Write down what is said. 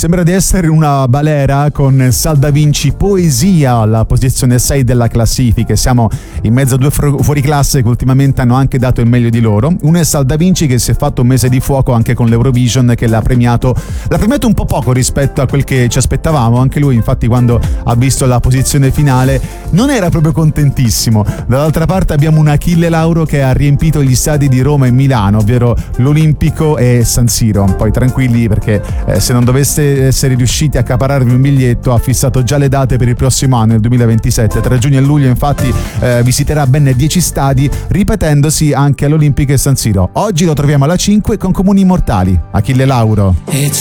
sembra di essere una balera con Sal Da Vinci Poesia alla posizione 6 della classifica. Siamo in mezzo a due fuoriclasse che ultimamente hanno anche dato il meglio di loro. Uno è Sal Da Vinci, che si è fatto un mese di fuoco anche con l'Eurovision, che l'ha premiato un po' poco rispetto a quel che ci aspettavamo. Anche lui, infatti, quando ha visto la posizione finale non era proprio contentissimo. Dall'altra parte abbiamo un Achille Lauro che ha riempito gli stadi di Roma e Milano, ovvero l'Olimpico e San Siro. Poi tranquilli, perché se non doveste essere riusciti a accapararvi un biglietto, ha fissato già le date per il prossimo anno, il 2027. Tra giugno e luglio infatti visiterà ben 10 stadi, ripetendosi anche all'Olimpico e San Siro. Oggi lo troviamo alla 5 con Comuni Immortali, Achille Lauro. It's